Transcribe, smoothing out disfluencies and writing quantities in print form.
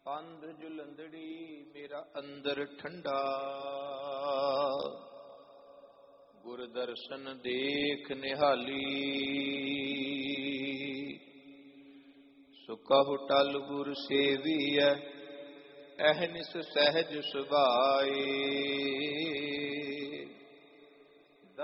ਪੰਧ ਜੁਲੰਦੜੀ ਮੇਰਾ ਅੰਦਰ ਠੰਡਾ, ਗੁਰ ਦਰਸ਼ਨ ਦੇਖ ਨਿਹਾਲੀ। ਸੁਕਹੁ ਟਲ ਗੁਰ ਸੇਵੀਐ, ਅਹਨਿਸ ਸਹਿਜ ਸੁਭਾਏ।